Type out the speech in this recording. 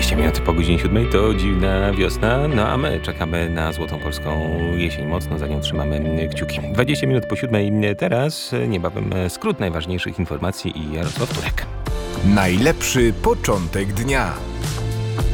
20 minut po godzinie 7 to dziwna wiosna, no a my czekamy na złotą polską jesień. Mocno za nią trzymamy kciuki. 20 minut po 7 teraz, niebawem skrót najważniejszych informacji i Jarosław Turek. Najlepszy początek dnia.